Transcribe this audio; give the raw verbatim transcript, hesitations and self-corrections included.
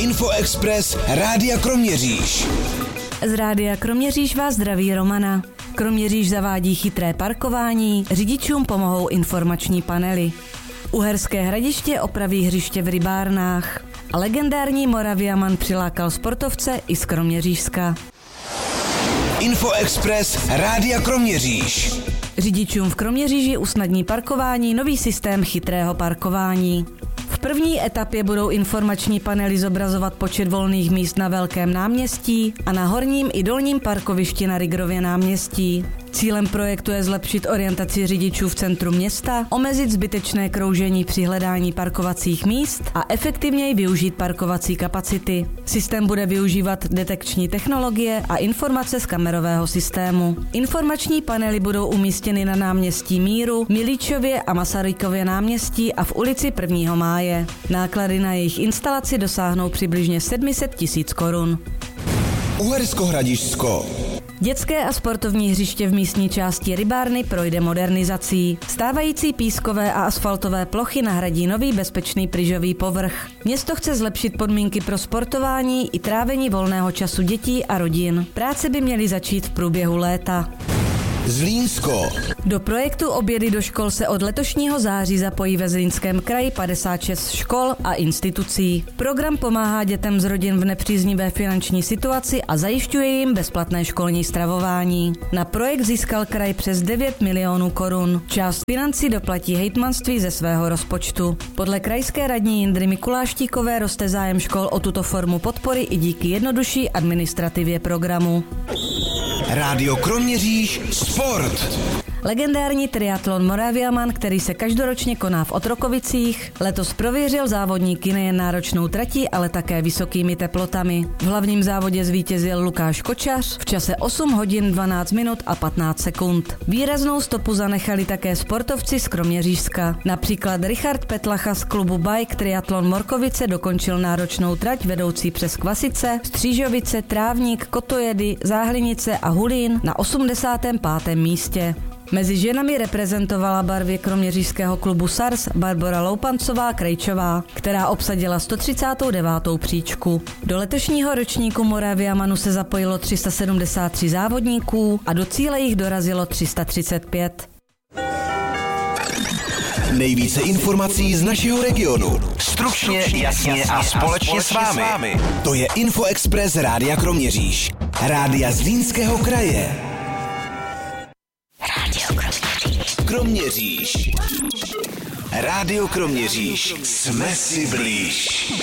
Infoexpress Rádia Kroměříž. Z Rádia Kroměříž vás zdraví Romana. Kroměříž zavádí chytré parkování, řidičům pomohou informační panely. Uherské Hradiště opraví hřiště v rybárnách. A legendární Moraviaman přilákal sportovce i z Kroměřížska. Infoexpress Rádia Kroměříž. Řidičům v Kroměříži usnadní parkování nový systém chytrého parkování. V první etapě budou informační panely zobrazovat počet volných míst na Velkém náměstí a na horním i dolním parkovišti na Rigrově náměstí. Cílem projektu je zlepšit orientaci řidičů v centru města, omezit zbytečné kroužení při hledání parkovacích míst a efektivněji využít parkovací kapacity. Systém bude využívat detekční technologie a informace z kamerového systému. Informační panely budou umístěny na náměstí Míru, Milíčově a Masarykově náměstí a v ulici prvního máje. Náklady na jejich instalaci dosáhnou přibližně sedm set tisíc korun. Uhersko-Hradišťsko. Dětské a sportovní hřiště v místní části rybárny projde modernizací. Stávající pískové a asfaltové plochy nahradí nový bezpečný pryžový povrch. Město chce zlepšit podmínky pro sportování i trávení volného času dětí a rodin. Práce by měly začít v průběhu léta. Zlínsko. Do projektu Obědy do škol se od letošního září zapojí ve Zlínském kraji padesát šest škol a institucí. Program pomáhá dětem z rodin v nepříznivé finanční situaci a zajišťuje jim bezplatné školní stravování. Na projekt získal kraj přes devět milionů korun. Část financí doplatí hejtmanství ze svého rozpočtu. Podle krajské radní Jindry Mikuláštíkové roste zájem škol o tuto formu podpory i díky jednodušší administrativě programu. Rádio Kroměříž Sport. Legendární triatlon Moraviaman, který se každoročně koná v Otrokovicích, letos prověřil závodníky nejen náročnou tratí, ale také vysokými teplotami. V hlavním závodě zvítězil Lukáš Kočař v čase osm hodin dvanáct minut a patnáct sekund. Výraznou stopu zanechali také sportovci z Kroměřížska. Například Richard Petlacha z klubu Bike Triatlon Morkovice dokončil náročnou trať vedoucí přes Kvasice, Střížovice, Trávník, Kotojedy, Záhlinice a Hulín na osmdesátém pátém místě. Mezi ženami reprezentovala barvy kroměřížského klubu Sars Barbora Loupancová-Krejčová, která obsadila sto třicátou devátou příčku. Do letošního ročníku Moraviamanu se zapojilo tři sta sedmdesát tři závodníků a do cíle jich dorazilo tři sta třicet pět. Nejvíce informací z našeho regionu. Stručně, jasně a společně s vámi. To je Infoexpress Rádia Kroměříž. Rádia Zlínského kraje. Kroměříž. Rádio Kroměříž. Jsme si blíž.